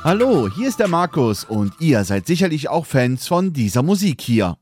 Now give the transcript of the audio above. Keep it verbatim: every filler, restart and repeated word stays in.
Hallo, hier ist der Markus und ihr seid sicherlich auch Fans von dieser Musik hier.